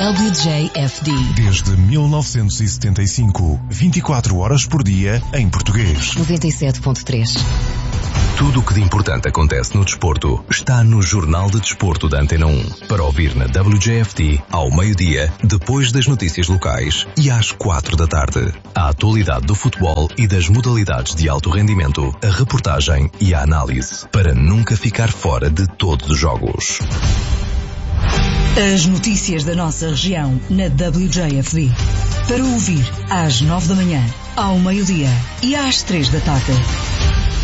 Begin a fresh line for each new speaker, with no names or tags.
WJFD.
Desde 1975, 24 horas por dia em português.
97.3.
Tudo o que de importante acontece no desporto está no Jornal de Desporto da Antena 1. Para ouvir na WJFD, ao meio-dia, depois das notícias locais e às 4 da tarde. A atualidade do futebol e das modalidades de alto rendimento, a reportagem e a análise. Para nunca ficar fora de todos os jogos.
As notícias da nossa região na WJFD. Para ouvir às 9 da manhã, ao meio-dia e às 3 da tarde.